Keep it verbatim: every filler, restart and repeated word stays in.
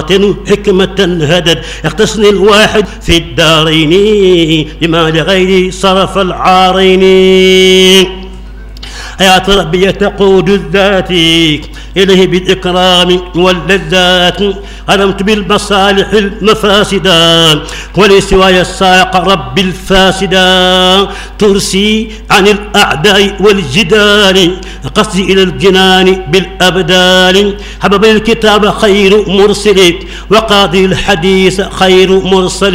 حكمة هدد اختصني الواحد في الدارين بما لغيري صرف العارين. حياة ربي تقود الذات إليه بالإكرام واللذات. علمت بالمصالح المفاسدا ولسواي الساق رب الفاسدا. ترسي عن الأعداء والجدال قصدي إلى الجنان بالأبدال. حبب الكتاب خير مرسل وقاضي الحديث خير مرسل.